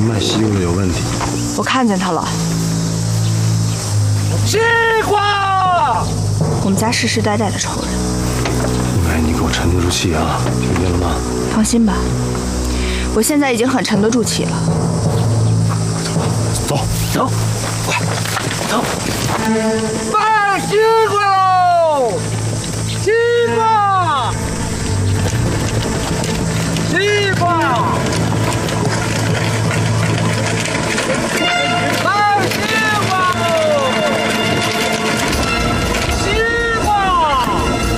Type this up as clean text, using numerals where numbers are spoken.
卖西瓜的有问题。 我看见他了。 西瓜！ 我们家世世代代的仇人。 哎，你给我沉得住气啊，听见了吗？ 放心吧，我现在已经很沉得住气了。 走走，快走！ 卖西瓜喽！西